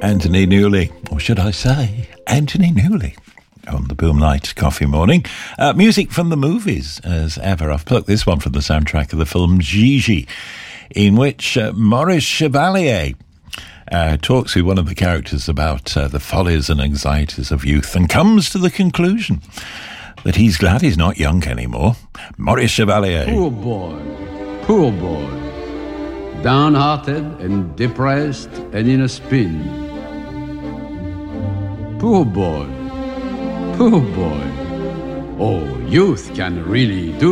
Anthony Newley, or should I say Anthony Newley, on the Boom Night Coffee Morning. Music from the movies, as ever. I've plucked this one from the soundtrack of the film Gigi, in which Maurice Chevalier talks with one of the characters about the follies and anxieties of youth and comes to the conclusion that he's glad he's not young anymore. Maurice Chevalier. Poor boy, downhearted and depressed and in a spin. Poor boy. Oh, youth can really do